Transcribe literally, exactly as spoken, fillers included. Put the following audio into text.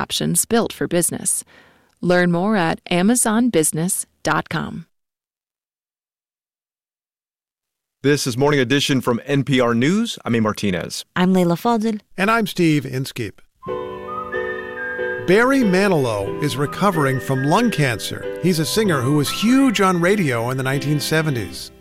options built for business. Learn more at amazon business dot com. This is Morning Edition from N P R News. I'm A. Martinez. I'm Leila Fadel. And I'm Steve Inskeep. Barry Manilow is recovering from lung cancer. He's a singer who was huge on radio in the nineteen seventies.